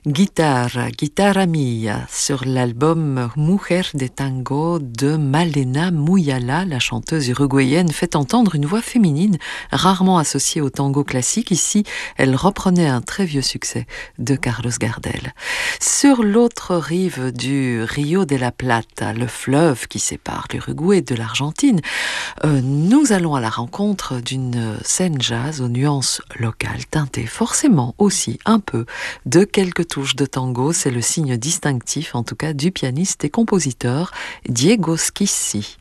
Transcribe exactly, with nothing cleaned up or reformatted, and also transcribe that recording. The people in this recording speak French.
Guitare, Guitarra Mia, sur l'album Mujer de Tango de Malena Muyala, la chanteuse uruguayenne, fait entendre une voix féminine rarement associée au tango classique. Ici, elle reprenait un très vieux succès de Carlos Gardel. Sur l'autre rive du Rio de la Plata, le fleuve qui sépare l'Uruguay de l'Argentine, euh, nous allons à la rencontre d'une scène jazz aux nuances locales, teintée forcément aussi un peu de quelques touches de tango. C'est le signe distinctif, en tout cas, du pianiste et compositeur Diego Schissi.